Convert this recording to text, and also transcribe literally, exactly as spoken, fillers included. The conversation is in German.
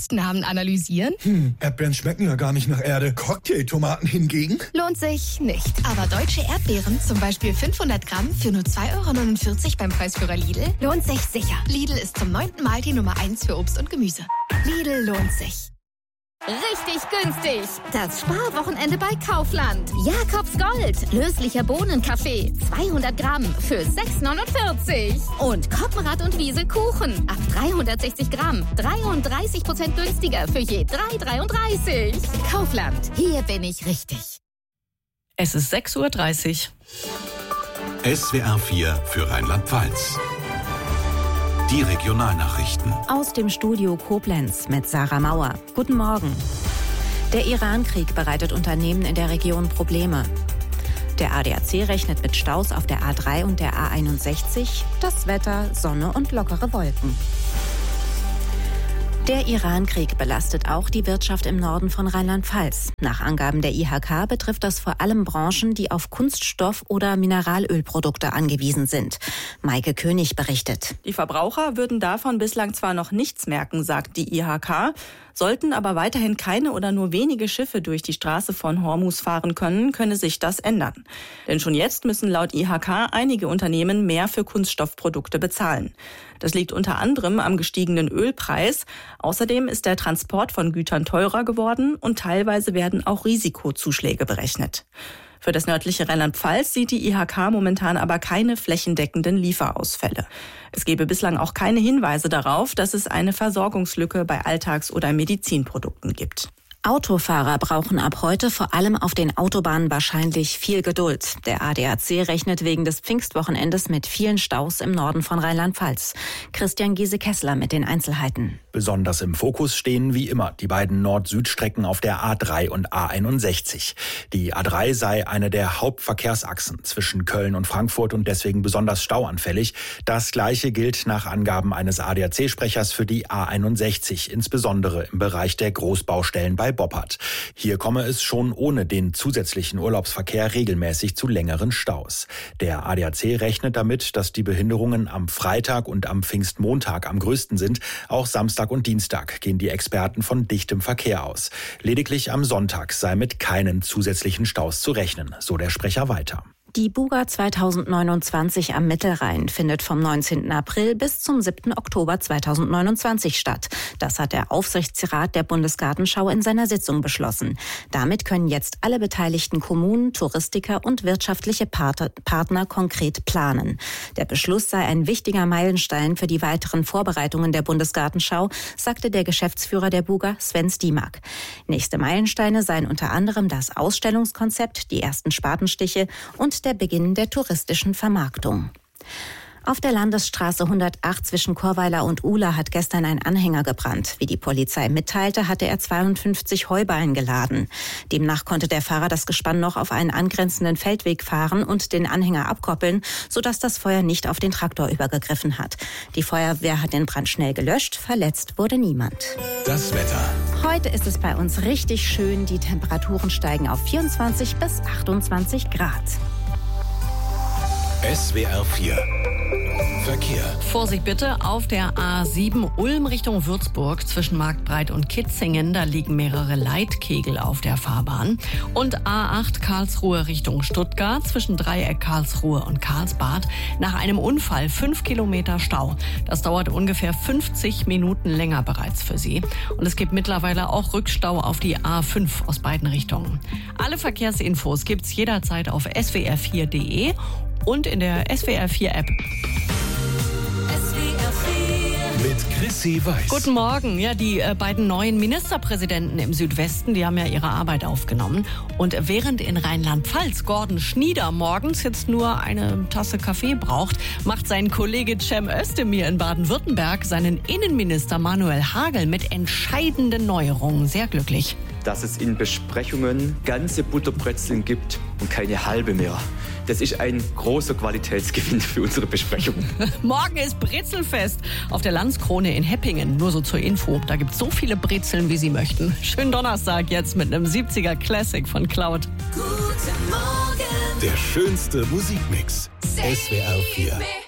Fruchtnamen analysieren? Hm, Erdbeeren schmecken ja gar nicht nach Erde. Cocktailtomaten hingegen? Lohnt sich nicht. Aber deutsche Erdbeeren, zum Beispiel fünfhundert Gramm für nur zwei Euro neunundvierzig beim Preisführer Lidl, lohnt sich sicher. Lidl ist zum neunten Mal die Nummer eins für Obst und Gemüse. Lidl lohnt sich. Richtig günstig. Das Sparwochenende bei Kaufland. Jakobs Gold. Löslicher Bohnenkaffee. zweihundert Gramm für sechs neunundvierzig. Und Koppenrad und Wiese Kuchen. Ab dreihundertsechzig Gramm. dreiunddreißig Prozent günstiger für je drei dreiunddreißig. Kaufland. Hier bin ich richtig. Es ist sechs Uhr dreißig. S W R vier für Rheinland-Pfalz. Die Regionalnachrichten. Aus dem Studio Koblenz mit Sarah Mauer. Guten Morgen. Der Iran-Krieg bereitet Unternehmen in der Region Probleme. Der A D A C rechnet mit Staus auf der A drei und der A einundsechzig. Das Wetter, Sonne und lockere Wolken. Der Iran-Krieg belastet auch die Wirtschaft im Norden von Rheinland-Pfalz. Nach Angaben der I H K betrifft das vor allem Branchen, die auf Kunststoff- oder Mineralölprodukte angewiesen sind. Maike König berichtet. Die Verbraucher würden davon bislang zwar noch nichts merken, sagt die I H K. Sollten aber weiterhin keine oder nur wenige Schiffe durch die Straße von Hormuz fahren können, könne sich das ändern. Denn schon jetzt müssen laut I H K einige Unternehmen mehr für Kunststoffprodukte bezahlen. Das liegt unter anderem am gestiegenen Ölpreis. Außerdem ist der Transport von Gütern teurer geworden und teilweise werden auch Risikozuschläge berechnet. Für das nördliche Rheinland-Pfalz sieht die I H K momentan aber keine flächendeckenden Lieferausfälle. Es gebe bislang auch keine Hinweise darauf, dass es eine Versorgungslücke bei Alltags- oder Medizinprodukten gibt. Autofahrer brauchen ab heute vor allem auf den Autobahnen wahrscheinlich viel Geduld. Der A D A C rechnet wegen des Pfingstwochenendes mit vielen Staus im Norden von Rheinland-Pfalz. Christian Giese-Kessler mit den Einzelheiten. Besonders im Fokus stehen wie immer die beiden Nord-Süd-Strecken auf der A drei und A einundsechzig. Die A drei sei eine der Hauptverkehrsachsen zwischen Köln und Frankfurt und deswegen besonders stauanfällig. Das Gleiche gilt nach Angaben eines A D A C-Sprechers für die A einundsechzig, insbesondere im Bereich der Großbaustellen bei Boppard. Hier komme es schon ohne den zusätzlichen Urlaubsverkehr regelmäßig zu längeren Staus. Der A D A C rechnet damit, dass die Behinderungen am Freitag und am Pfingstmontag am größten sind. Auch Samstag und Dienstag gehen die Experten von dichtem Verkehr aus. Lediglich am Sonntag sei mit keinen zusätzlichen Staus zu rechnen, so der Sprecher weiter. Die Buga zweitausendneunundzwanzig am Mittelrhein findet vom neunzehnten April bis zum siebten Oktober zweitausendneunundzwanzig statt. Das hat der Aufsichtsrat der Bundesgartenschau in seiner Sitzung beschlossen. Damit können jetzt alle beteiligten Kommunen, Touristiker und wirtschaftliche Partner konkret planen. Der Beschluss sei ein wichtiger Meilenstein für die weiteren Vorbereitungen der Bundesgartenschau, sagte der Geschäftsführer der Buga, Sven Stiemak. Nächste Meilensteine seien unter anderem das Ausstellungskonzept, die ersten Spatenstiche und der Beginn der touristischen Vermarktung. Auf der Landesstraße hundertacht zwischen Chorweiler und Uhla hat gestern ein Anhänger gebrannt. Wie die Polizei mitteilte, hatte er zweiundfünfzig Heuballen geladen. Demnach konnte der Fahrer das Gespann noch auf einen angrenzenden Feldweg fahren und den Anhänger abkoppeln, sodass das Feuer nicht auf den Traktor übergegriffen hat. Die Feuerwehr hat den Brand schnell gelöscht, verletzt wurde niemand. Das Wetter. Heute ist es bei uns richtig schön. Die Temperaturen steigen auf vierundzwanzig bis achtundzwanzig Grad. S W R vier. Verkehr. Vorsicht bitte auf der A sieben Ulm Richtung Würzburg zwischen Marktbreit und Kitzingen. Da liegen mehrere Leitkegel auf der Fahrbahn. Und A acht Karlsruhe Richtung Stuttgart zwischen Dreieck Karlsruhe und Karlsbad. Nach einem Unfall fünf Kilometer Stau. Das dauert ungefähr fünfzig Minuten länger bereits für Sie. Und es gibt mittlerweile auch Rückstau auf die A fünf aus beiden Richtungen. Alle Verkehrsinfos gibt's jederzeit auf s w r vier punkt d e und in der S W R vier App. Mit Chrissy Weiß. Guten Morgen. Ja, die äh, beiden neuen Ministerpräsidenten im Südwesten, die haben ja ihre Arbeit aufgenommen. Und während in Rheinland-Pfalz Gordon Schnieder morgens jetzt nur eine Tasse Kaffee braucht, macht sein Kollege Cem Özdemir in Baden-Württemberg seinen Innenminister Manuel Hagel mit entscheidenden Neuerungen sehr glücklich. Dass es in Besprechungen ganze Butterbrezeln gibt und keine halbe mehr. Das ist ein großer Qualitätsgewinn für unsere Besprechungen. Morgen ist Brezelfest auf der Landskrone in Heppingen. Nur so zur Info, da gibt es so viele Brezeln, wie Sie möchten. Schönen Donnerstag jetzt mit einem siebziger Classic von Cloud. Guten Morgen. Der schönste Musikmix. S W R vier.